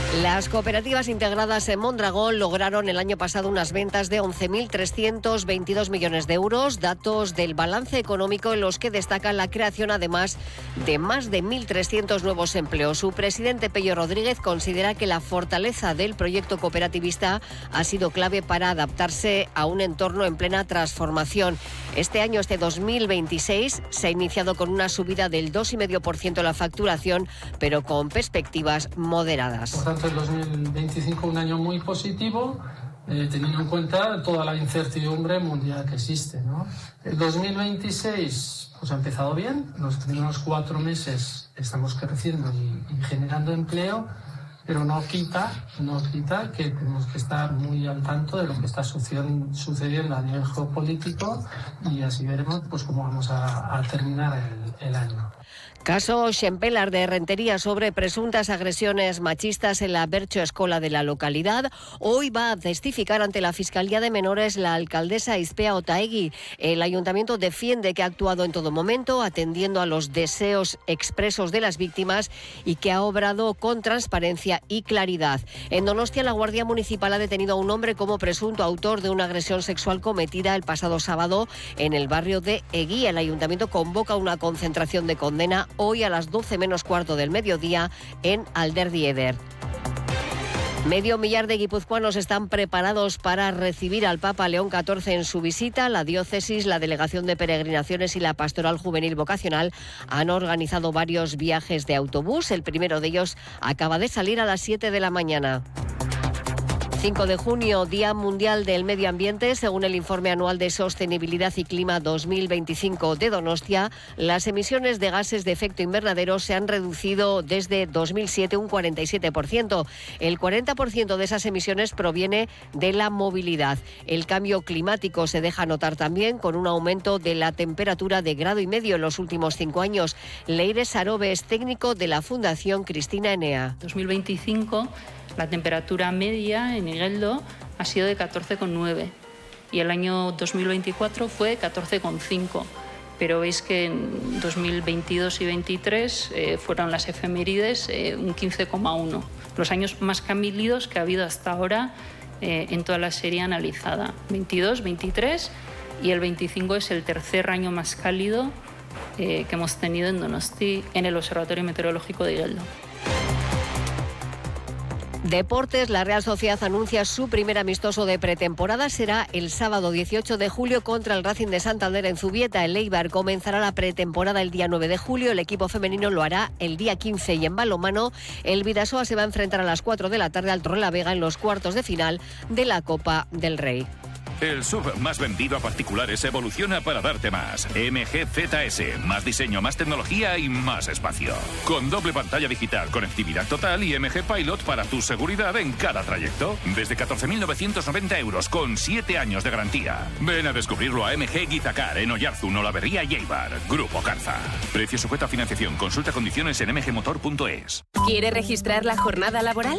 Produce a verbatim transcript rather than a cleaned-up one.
Las cooperativas integradas en Mondragón lograron el año pasado unas ventas de once mil trescientos veintidós millones de euros, datos del balance económico en los que destacan la creación además de más de mil trescientos nuevos empleos. Su presidente Pello Rodríguez considera que la fortaleza del proyecto cooperativista ha sido clave para adaptarse a un entorno en plena transformación. Este año, este dos mil veintiséis, se ha iniciado con una subida del dos coma cinco por ciento en la facturación, pero con perspectivas moderadas. Por tanto, el dos mil veinticinco un año muy positivo, eh, teniendo en cuenta toda la incertidumbre mundial que existe, ¿no? El dos mil veintiséis pues, ha empezado bien, los primeros cuatro meses estamos creciendo y, y generando empleo, pero no quita, no quita que tenemos que estar muy al tanto de lo que está sucediendo, sucediendo a nivel geopolítico y así veremos pues, cómo vamos a, a terminar el, el año. Caso Xempelar de Rentería sobre presuntas agresiones machistas en la Bercho Escola de la localidad. Hoy va a testificar ante la Fiscalía de Menores la alcaldesa Izpea Otaegui. El ayuntamiento defiende que ha actuado en todo momento, atendiendo a los deseos expresos de las víctimas y que ha obrado con transparencia y claridad. En Donostia, la Guardia Municipal ha detenido a un hombre como presunto autor de una agresión sexual cometida el pasado sábado en el barrio de Eguía. El ayuntamiento convoca una concentración de condena hoy a las doce menos cuarto del mediodía en Alderdi Eder. Medio millar de guipuzcoanos están preparados para recibir al Papa León catorce en su visita. La diócesis, la Delegación de Peregrinaciones y la Pastoral Juvenil Vocacional han organizado varios viajes de autobús. El primero de ellos acaba de salir a las siete de la mañana. cinco de junio, Día Mundial del Medio Ambiente. Según el Informe Anual de Sostenibilidad y Clima dos mil veinticinco de Donostia, las emisiones de gases de efecto invernadero se han reducido desde dos mil siete un cuarenta y siete por ciento. El cuarenta por ciento de esas emisiones proviene de la movilidad. El cambio climático se deja notar también con un aumento de la temperatura de grado y medio en los últimos cinco años. Leire Sarobe es técnico de la Fundación Cristina Enea. dos mil veinticinco... la temperatura media en Igeldo ha sido de catorce coma nueve y el año dos mil veinticuatro fue catorce coma cinco. Pero veis que en dos mil veintidós y veintitrés eh, fueron las efemérides eh, un quince coma uno. Los años más cálidos que ha habido hasta ahora eh, en toda la serie analizada. veintidós, veintitrés y el veinticinco es el tercer año más cálido eh, que hemos tenido en Donosti en el Observatorio Meteorológico de Igeldo. Deportes, la Real Sociedad anuncia su primer amistoso de pretemporada. Será el sábado dieciocho de julio contra el Racing de Santander en Zubieta. El Eibar comenzará la pretemporada el día nueve de julio. El equipo femenino lo hará el día quince. Y en balonmano, el Bidasoa se va a enfrentar a las cuatro de la tarde al Torrelavega en los cuartos de final de la Copa del Rey. El S U V más vendido a particulares evoluciona para darte más. M G Z S, más diseño, más tecnología y más espacio. Con doble pantalla digital, conectividad total y M G Pilot para tu seguridad en cada trayecto. Desde catorce mil novecientos noventa euros con siete años de garantía. Ven a descubrirlo a M G Guizacar en Oyarzun, Olavarría y Eibar. Grupo Carza. Precio sujeto a financiación. Consulta condiciones en m g motor punto es. ¿Quiere registrar la jornada laboral?